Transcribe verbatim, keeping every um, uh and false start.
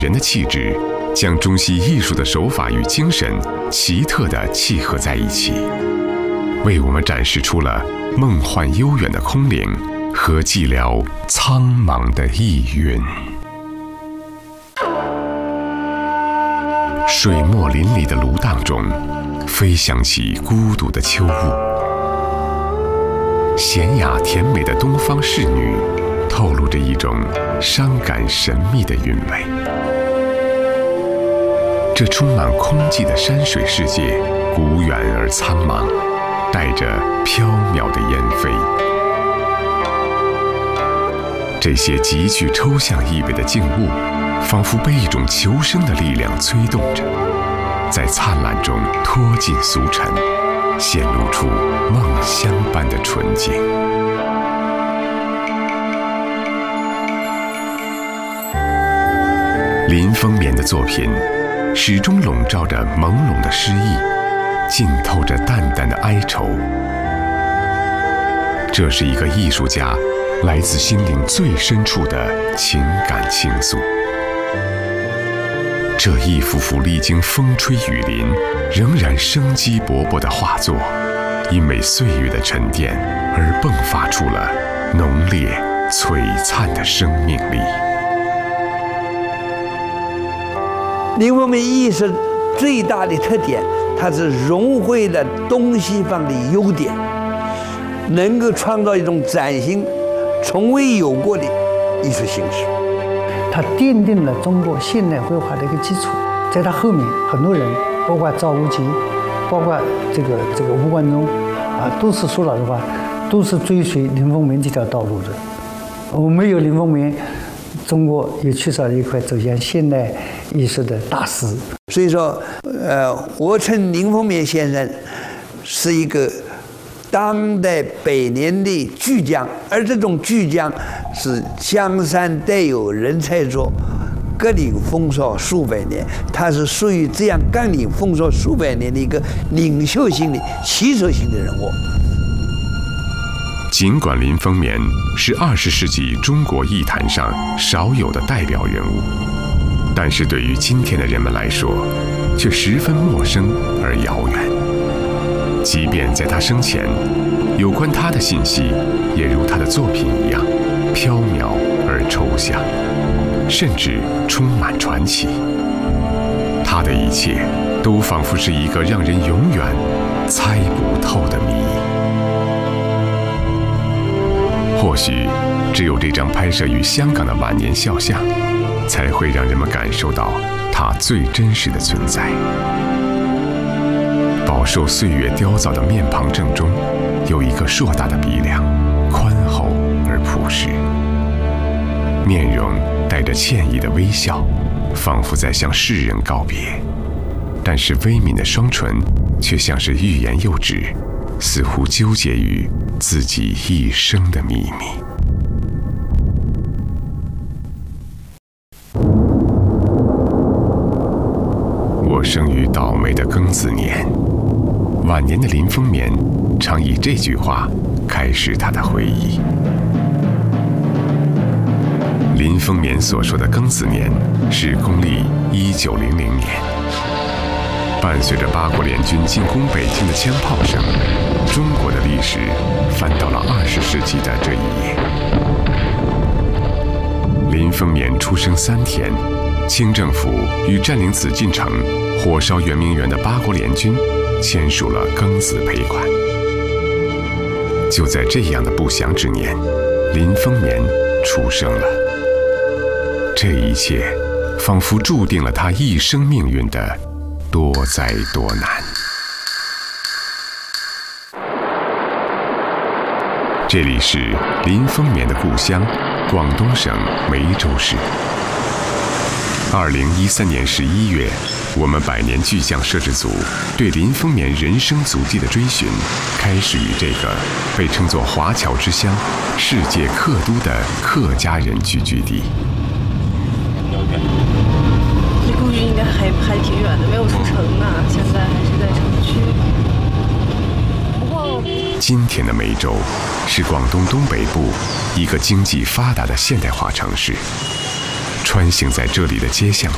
人的气质，将中西艺术的手法与精神奇特地契合在一起，为我们展示出了梦幻悠远的空灵和寂寥苍茫的意蕴。水墨淋漓的芦荡中，飞翔起孤独的秋雾。娴雅甜美的东方仕女，透露着一种伤感神秘的韵味。这充满空寂的山水世界，古远而苍茫，带着飘渺的烟飞。这些极具抽象意味的静物，仿佛被一种求生的力量催动着，在灿烂中脱尽俗尘，显露出梦乡般的纯净。林风眠的作品始终笼罩着朦胧的诗意，浸透着淡淡的哀愁。这是一个艺术家来自心灵最深处的情感倾诉。这一幅幅历经风吹雨淋，仍然生机勃勃的画作，因为岁月的沉淀而迸发出了浓烈璀璨的生命力。 林风眠艺术最大的特点，它是融汇了东西方的优点，能够创造一种崭新、从未有过的艺术形式。 它奠定了中国现代绘画的一个基础。在它后面，很多人，包括赵无极，包括这个这个吴冠中，啊，都是说老实话，都是追随林风眠这条道路的。我没有林风眠，中国也缺少了一块走向现代艺术的大师。 所以说，呃，我称林风眠先生是一个当代百年的巨匠，而这种巨匠是江山代有人才作，各领风骚数百年。他是属于这样各领风骚数百年的一个领袖性的、旗手性的人物。 尽管林风眠是二十世纪中国艺坛上少有的代表人物，但是对于今天的人们来说，却十分陌生而遥远。即便在他生前，有关他的信息也如他的作品一样飘渺而抽象，甚至充满传奇。他的一切都仿佛是一个让人永远猜不透的谜。或许只有这张拍摄于香港的晚年肖像，才会让人们感受到他最真实的存在。饱受岁月雕凿的面庞正中，有一个硕大的鼻梁，宽厚而朴实，面容带着歉意的微笑，仿佛在向世人告别。但是微抿的双唇却像是欲言又止，似乎纠结于自己一生的秘密。我生于倒霉的庚子年。晚年的林风眠常以这句话开始他的回忆。林风眠所说的庚子年是公历一九零零年。伴随着八国联军进攻北京的枪炮声，中国的历史翻到了二十世纪的这一页。林风眠出生三天，清政府与占领紫禁城、火烧圆明园的八国联军签署了庚子赔款。就在这样的不祥之年，林风眠出生了。这一切仿佛注定了他一生命运的多灾多难。这里是林风眠的故乡，广东省梅州市。二零一三年十一月，我们百年巨匠摄制组对林风眠人生足迹的追寻，开始于这个被称作华侨之乡、世界客都的客家人聚居地。 离公寓应该还还挺远的，没有出城呢，现在还是在城区。不过， 今天的梅州是广东东北部一个经济发达的现代化城市。穿行在这里的街巷